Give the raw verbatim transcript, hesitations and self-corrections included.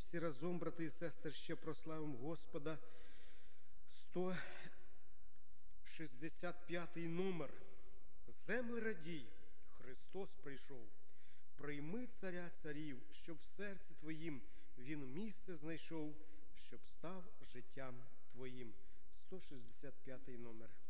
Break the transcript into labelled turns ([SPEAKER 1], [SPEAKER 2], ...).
[SPEAKER 1] всі разом, брати і сестри, ще прославимо Господа. сто шістдесят п'ятий номер. Земле радій, Христос прийшов. Прийми царя царів, щоб в серці твоїм він місце знайшов, щоб став життям твоїм. сто шістдесят п'ятий номер.